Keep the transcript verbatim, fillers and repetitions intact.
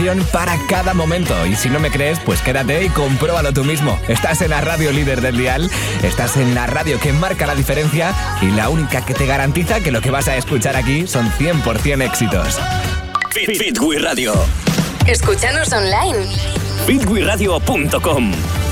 para cada momento. Y si no me crees, pues quédate y compruébalo tú mismo. Estás en la radio líder del dial, estás en la radio que marca la diferencia y la única que te garantiza que lo que vas a escuchar aquí son cien por ciento éxitos. Fit, Fit, Fit We Radio. Escúchanos online. fit we radio punto com.